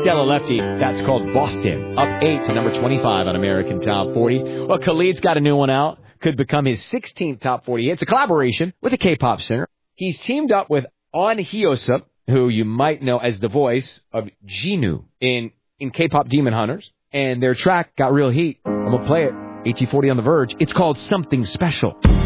Stella Lefty. That's called Boston. Up 8 to number 25 on American Top 40. Well, Khalid's got a new one out. Could become his 16th Top 40. It's a collaboration with a K-pop singer. He's teamed up with On Hyoseo, who you might know as the voice of Jinu in K-pop Demon Hunters. And their track got real heat. I'm going to play it. AT40 on The Verge. It's called Something Special.